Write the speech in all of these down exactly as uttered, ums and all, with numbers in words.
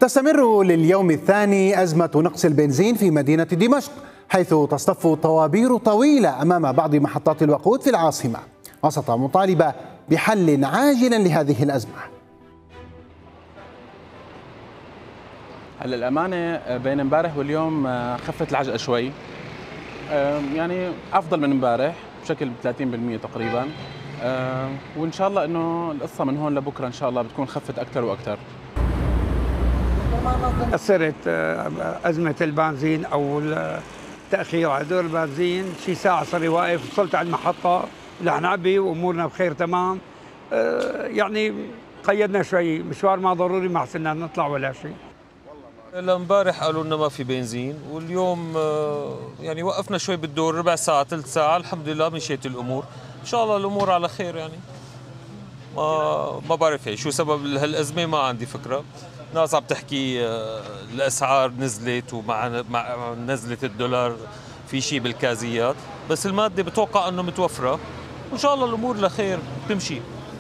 تستمر لليوم الثاني أزمة نقص البنزين في مدينة دمشق، حيث تصطف طوابير طويلة أمام بعض محطات الوقود في العاصمة، وسط مطالبة بحل عاجل لهذه الأزمة. هلا الأمانة بين امبارح واليوم خفت العجقة شوي، يعني أفضل من امبارح بشكل ثلاثين بالمئة تقريبا، وإن شاء الله إنه القصة من هون لبكرة إن شاء الله بتكون خفت أكثر وأكثر. أثرت أزمة البنزين أو تأخير على دور البنزين، شي ساعة صار واقف، وصلت على المحطة رح نعبي وأمورنا بخير تمام. يعني قيدنا شوي، مشوار ما ضروري ما حسنا نطلع ولا شيء. امبارح قالوا لنا ما في بنزين، واليوم يعني وقفنا شوي بالدور ربع ساعة ثلث ساعة، الحمد لله مشيت الأمور، إن شاء الله الأمور على خير. يعني ما ما بعرف شو سبب هالأزمة، ما عندي فكرة. ناس عم تحكي الأسعار نزلت ومع مع نزلة الدولار في شيء بالكازيات، بس المادة بتوقع أنه متوفرة، وإن شاء الله الأمور لخير بتمشي.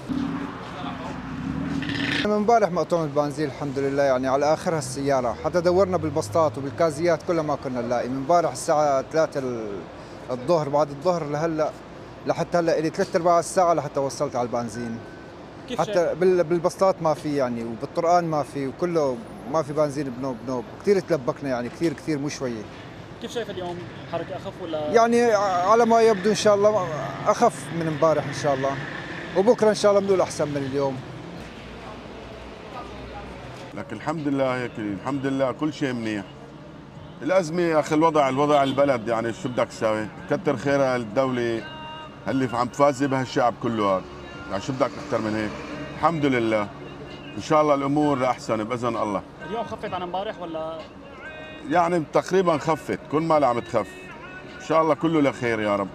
من امبارح مقطوع البنزين الحمد لله، يعني على اخرها السياره، حتى دورنا بالبسطات وبالكازيات كلها ما كنا نلاقي. من امبارح الساعه ثلاثة الظهر بعد الظهر لهلا لحتى هلا لي ثلاث ارباع الساعه لحتى وصلت على البنزين. كيف حتى بالبسطات ما في يعني، وبالطرقان ما في، وكله ما في بنزين بنوب بنوب. كثير تلبكنا يعني، كثير كثير مو شويه. كيف شايف اليوم؟ حركه اخف ولا؟ يعني على ما يبدو ان شاء الله اخف من امبارح ان شاء الله، وبكره ان شاء الله بنقول احسن من اليوم. لكن الحمد لله هيك، الحمد لله كل شيء منيح. الأزمة يا أخي، الوضع الوضع البلد يعني شو بدك تساوي؟ كتر خيرها الدولة اللي عم تفازي بهالشعب كله هذا، يعني شو بدك أكثر من هيك؟ الحمد لله، إن شاء الله الأمور أحسن بإذن الله. اليوم خفت عن امبارح ولا؟ يعني تقريبا خفت، كل ما عم تخف. إن شاء الله كله لخير يا رب.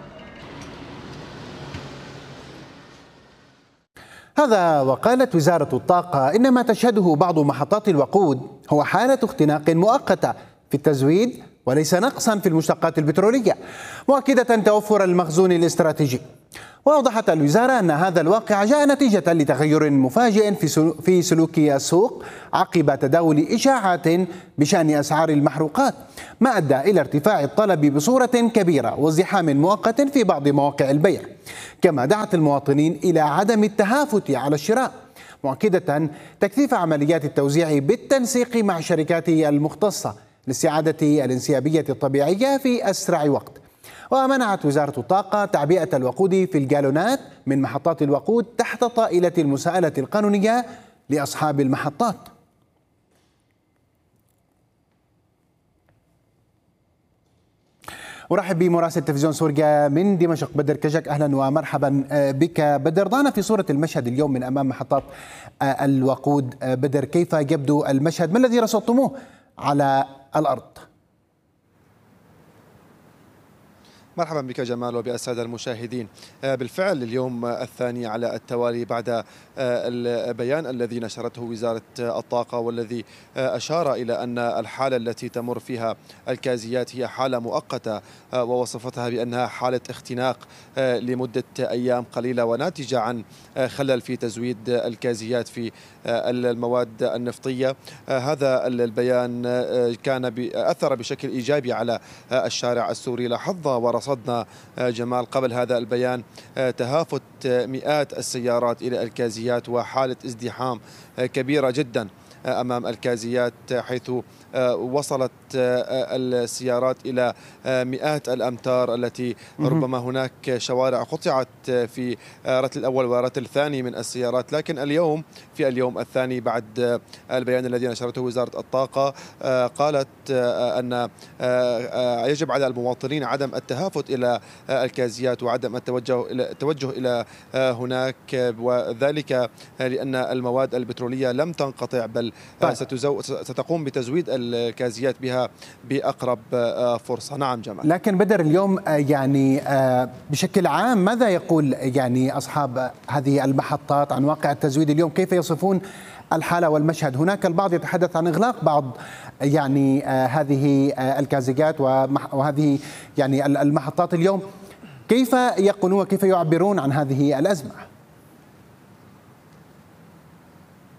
هذا وقالت وزارة الطاقة إن ما تشهده بعض محطات الوقود هو حالة اختناق مؤقتة في التزويد وليس نقصا في المشتقات البترولية، مؤكدة توفر المخزون الاستراتيجي. وأوضحت الوزارة أن هذا الواقع جاء نتيجة لتغير مفاجئ في سلوك السوق عقب تداول إشاعات بشأن أسعار المحروقات، ما أدى إلى ارتفاع الطلب بصورة كبيرة وازدحام مؤقت في بعض مواقع البيع، كما دعت المواطنين إلى عدم التهافت على الشراء، مؤكدة تكثيف عمليات التوزيع بالتنسيق مع الشركات المختصة لاستعادة الانسيابية الطبيعية في أسرع وقت. ومنعت وزارة الطاقة تعبئة الوقود في الجالونات من محطات الوقود تحت طائلة المساءلة القانونية لأصحاب المحطات. أرحب بمراسل تلفزيون سوريا من دمشق بدر كجك، أهلا ومرحبا بك بدر. ضعنا في صورة المشهد اليوم من أمام محطات الوقود. بدر، كيف يبدو المشهد؟ ما الذي رصدتموه على الأرض؟ مرحبا بك جمال وبالسادة المشاهدين. بالفعل اليوم الثاني على التوالي بعد البيان الذي نشرته وزارة الطاقة، والذي أشار إلى أن الحالة التي تمر فيها الكازيات هي حالة مؤقتة، ووصفتها بأنها حالة اختناق لمدة أيام قليلة وناتجة عن خلل في تزويد الكازيات في المواد النفطية. هذا البيان كان أثر بشكل إيجابي على الشارع السوري. لاحظنا ورصدنا جمال قبل هذا البيان تهافت مئات السيارات إلى الكازيات وحالة ازدحام كبيرة جدا أمام الكازيات، حيث وصلت السيارات إلى مئات الأمتار، التي ربما هناك شوارع قطعت في رتل الأول ورتل الثاني من السيارات. لكن اليوم في اليوم الثاني بعد البيان الذي نشرته وزارة الطاقة، قالت أن يجب على المواطنين عدم التهافت إلى الكازيات وعدم التوجه إلى التوجه إلى هناك، وذلك لأن المواد البترولية لم تنقطع، بل ستقوم بتزويد الكازيات بها بأقرب فرصة. نعم جمال. لكن بدر، اليوم يعني بشكل عام ماذا يقول يعني أصحاب هذه المحطات عن واقع التزويد اليوم؟ كيف يصفون الحالة والمشهد؟ هناك البعض يتحدث عن إغلاق بعض يعني هذه الكازيات وهذه يعني المحطات اليوم. كيف يقولون وكيف يعبرون عن هذه الأزمة؟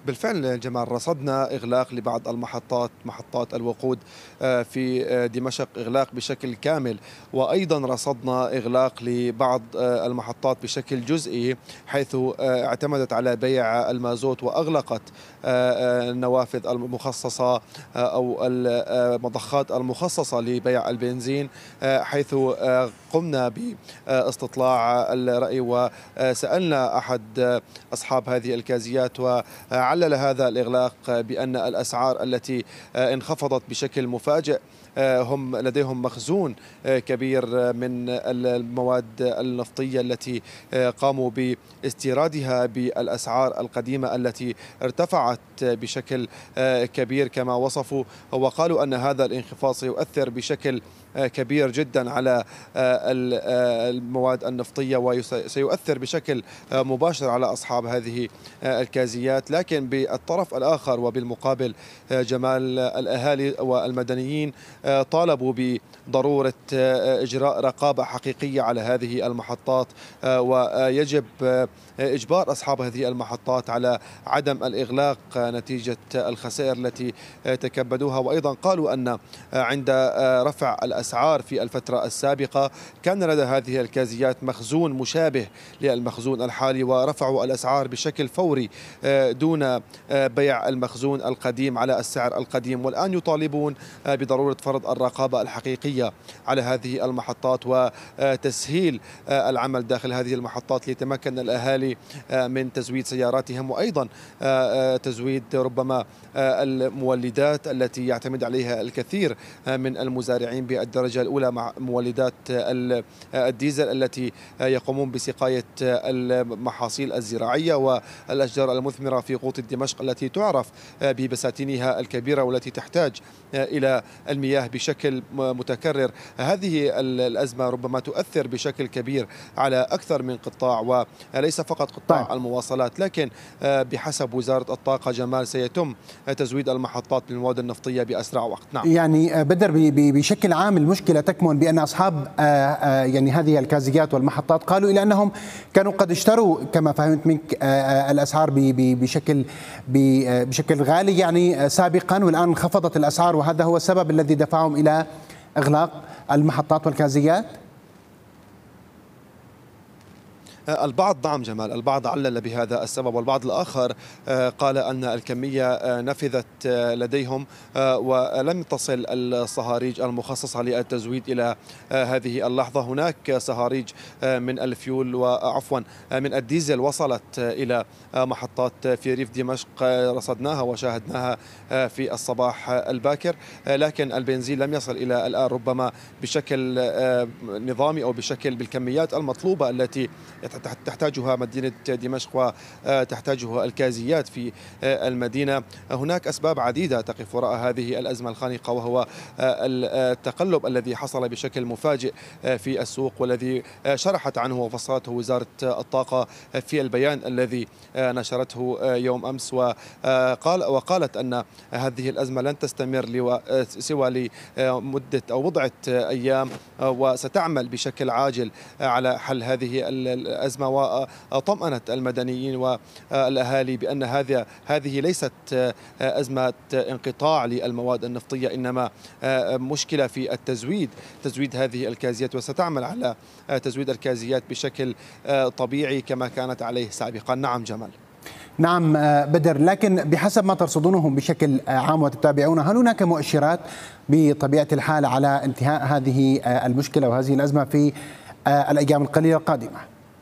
بالفعل جمال، رصدنا إغلاق لبعض المحطات، محطات الوقود في دمشق إغلاق بشكل كامل، وأيضا رصدنا إغلاق لبعض المحطات بشكل جزئي، حيث اعتمدت على بيع المازوت وأغلقت النوافذ المخصصة أو المضخات المخصصة لبيع البنزين، حيث قمنا باستطلاع الرأي وسألنا أحد أصحاب هذه الكازيات وعلل هذا الإغلاق بأن الأسعار التي انخفضت بشكل مفاجئ، هم لديهم مخزون كبير من المواد النفطية التي قاموا باستيرادها بالأسعار القديمة التي ارتفعت بشكل كبير كما وصفوا، وقالوا أن هذا الانخفاض سيؤثر بشكل كبير جدا على المواد النفطية وسيؤثر بشكل مباشر على أصحاب هذه الكازيات. لكن بالطرف الآخر وبالمقابل جمال، الأهالي والمدنيين طالبوا بضرورة إجراء رقابة حقيقية على هذه المحطات، ويجب إجبار أصحاب هذه المحطات على عدم الإغلاق نتيجة الخسائر التي تكبدوها. وأيضا قالوا أن عند رفع الأسعار في الفترة السابقة كان لدى هذه الكازيات مخزون مشابه للمخزون الحالي، ورفعوا الأسعار بشكل فوري دون بيع المخزون القديم على السعر القديم، والآن يطالبون بضرورة فرض الرقابة الحقيقية على هذه المحطات وتسهيل العمل داخل هذه المحطات ليتمكن الأهالي من تزويد سياراتهم، وأيضا تزويد ربما المولدات التي يعتمد عليها الكثير من المزارعين بالدرجة الأولى مع مولدات الديزل التي يقومون بسقاية المحاصيل الزراعية والأشجار المثمرة في قوط دمشق التي تعرف ببساتينها الكبيرة والتي تحتاج إلى المياه بشكل متكرر. هذه الأزمة ربما تؤثر بشكل كبير على أكثر من قطاع، وليس فقط قطاع طيب. المواصلات، لكن بحسب وزارة الطاقة جمال سيتم تزويد المحطات بالمواد النفطية بأسرع وقت. نعم. يعني بدر، بشكل عام المشكلة تكمن بأن أصحاب يعني هذه الكازيات والمحطات قالوا إلى أنهم كانوا قد اشتروا كما فهمت منك الأسعار بشكل بشكل غالي يعني سابقا، والآن انخفضت الأسعار، وهذا هو السبب الذي دفعهم إلى إغلاق المحطات والكازيات. البعض نعم جمال، البعض علل بهذا السبب، والبعض الآخر قال أن الكمية نفذت لديهم ولم تصل الصهاريج المخصصة للتزويد إلى هذه اللحظة. هناك صهاريج من الفيول وعفوا من الديزل وصلت إلى محطات في ريف دمشق، رصدناها وشاهدناها في الصباح الباكر، لكن البنزين لم يصل إلى الآن ربما بشكل نظامي أو بشكل بالكميات المطلوبة التي تحتاجها مدينة دمشق وتحتاجها الكازيات في المدينة. هناك أسباب عديدة تقف وراء هذه الأزمة الخانقة، وهو التقلب الذي حصل بشكل مفاجئ في السوق والذي شرحت عنه وفصلته وزارة الطاقة في البيان الذي نشرته يوم أمس، وقال وقالت أن هذه الأزمة لن تستمر سوى لمدة أو بضعة أيام، وستعمل بشكل عاجل على حل هذه الأزمة، وطمأنت المدنيين والأهالي بأن هذه هذه ليست أزمة انقطاع للمواد النفطية، إنما مشكلة في التزويد تزويد هذه الكازيات، وستعمل على تزويد الكازيات بشكل طبيعي كما كانت عليه سابقا. نعم جمال. نعم بدر، لكن بحسب ما ترصدونه بشكل عام وتتابعونه، هل هناك مؤشرات بطبيعة الحال على انتهاء هذه المشكلة وهذه الأزمة في الأيام القليلة القادمة؟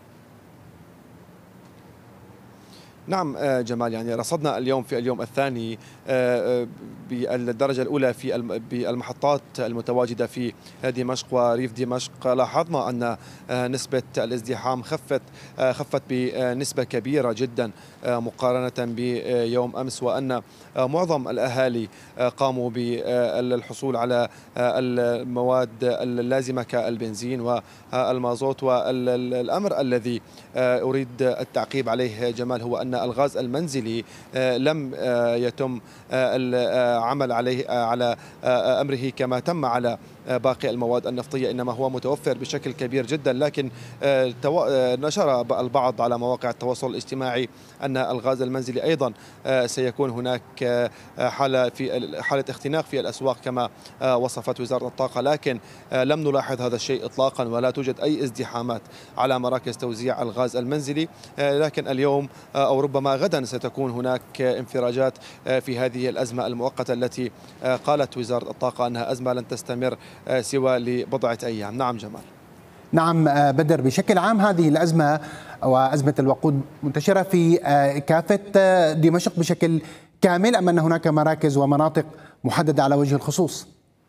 نعم جمال، يعني رصدنا اليوم في اليوم الثاني بالدرجة الأولى في المحطات المتواجدة في دمشق وريف دمشق، لاحظنا أن نسبة الازدحام خفت خفت بنسبة كبيرة جدا مقارنة بيوم أمس، وأن معظم الأهالي قاموا بالحصول على المواد اللازمة كالبنزين والمازوت. والأمر الذي أريد التعقيب عليه جمال هو أن الغاز المنزلي لم يتم العمل عليه على أمره كما تم على باقي المواد النفطية إنما هو متوفر بشكل كبير جدا. لكن نشر البعض على مواقع التواصل الاجتماعي أن الغاز المنزلي أيضا سيكون هناك حالة في حالة اختناق في الأسواق كما وصفت وزارة الطاقة، لكن لم نلاحظ هذا الشيء إطلاقا ولا توجد أي ازدحامات على مراكز توزيع الغاز المنزلي. لكن اليوم أو ربما غدا ستكون هناك انفراجات في هذه الأزمة المؤقتة التي قالت وزارة الطاقة أنها أزمة لن تستمر سوى لبضعة أيام. نعم جمال. نعم بدر، بشكل عام هذه الأزمة وأزمة الوقود منتشرة في كافة دمشق بشكل كامل أم أن هناك مراكز ومناطق محددة على وجه الخصوص؟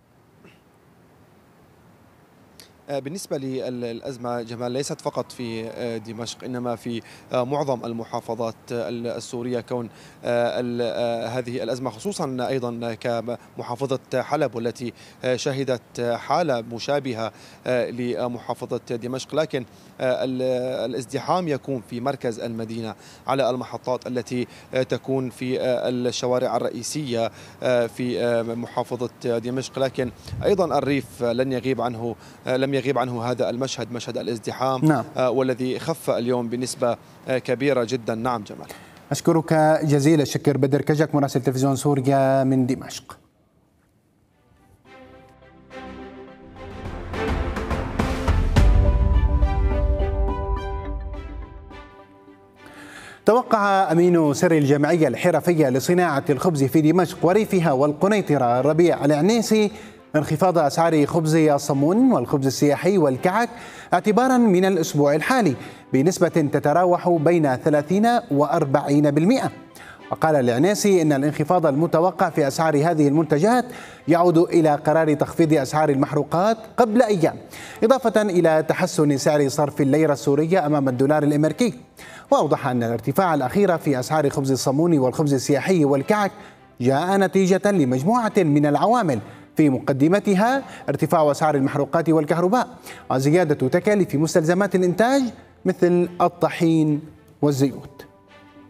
بالنسبة للأزمة جمال ليست فقط في دمشق إنما في معظم المحافظات السورية، كون هذه الأزمة خصوصا أيضا كمحافظة حلب والتي شهدت حالة مشابهة لمحافظة دمشق. لكن الازدحام يكون في مركز المدينة على المحطات التي تكون في الشوارع الرئيسية في محافظة دمشق. لكن أيضا الريف لن يغيب عنه لم يغيب عنه هذا المشهد، مشهد الازدحام. نعم. والذي خف اليوم بنسبة كبيرة جدا. نعم جمال. أشكرك جزيل الشكر بدر كجك مراسل تلفزيون سوريا من دمشق. توقع أمين سر الجمعية الحرفية لصناعة الخبز في دمشق وريفها والقنيطرة ربيع العنيسي انخفاض أسعار خبز الصمون والخبز السياحي والكعك اعتبارا من الأسبوع الحالي بنسبة تتراوح بين ثلاثين وأربعين بالمئة. وقال العنيسي إن الانخفاض المتوقع في أسعار هذه المنتجات يعود إلى قرار تخفيض أسعار المحروقات قبل أيام، إضافة إلى تحسن سعر صرف الليرة السورية أمام الدولار الأمريكي. وأوضح أن الارتفاع الأخير في أسعار خبز الصمون والخبز السياحي والكعك جاء نتيجة لمجموعة من العوامل، في مقدمتها ارتفاع أسعار المحروقات والكهرباء وزيادة تكاليف مستلزمات الإنتاج مثل الطحين والزيوت.